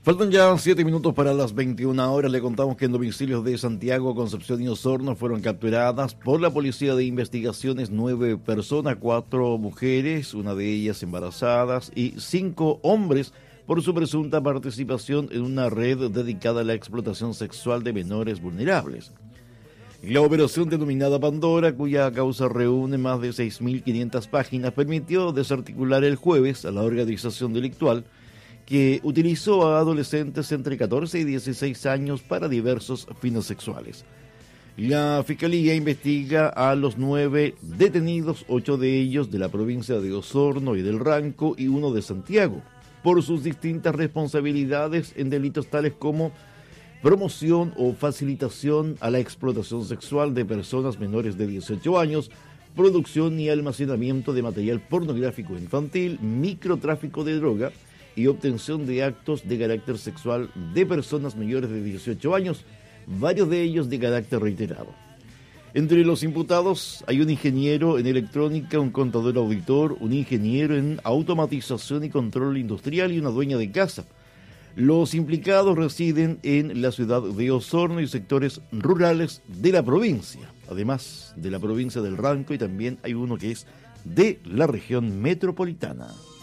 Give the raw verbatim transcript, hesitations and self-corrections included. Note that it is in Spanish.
Faltan ya siete minutos para las veintiuna horas. Le contamos que en domicilios de Santiago, Concepción y Osorno fueron capturadas por la Policía de Investigaciones nueve personas, cuatro mujeres, una de ellas embarazadas, y cinco hombres por su presunta participación en una red dedicada a la explotación sexual de menores vulnerables. La operación denominada Pandora, cuya causa reúne más de seis mil quinientas páginas, permitió desarticular el jueves a la organización delictual que utilizó a adolescentes entre catorce y dieciséis años para diversos fines sexuales. La Fiscalía investiga a los nueve detenidos, ocho de ellos de la provincia de Osorno y del Ranco y uno de Santiago, por sus distintas responsabilidades en delitos tales como promoción o facilitación a la explotación sexual de personas menores de dieciocho años, producción y almacenamiento de material pornográfico infantil, microtráfico de droga y obtención de actos de carácter sexual de personas mayores de dieciocho años, varios de ellos de carácter reiterado. Entre los imputados hay un ingeniero en electrónica, un contador auditor, un ingeniero en automatización y control industrial y una dueña de casa. Los implicados residen en la ciudad de Osorno y sectores rurales de la provincia, además de la provincia del Ranco, y también hay uno que es de la región metropolitana.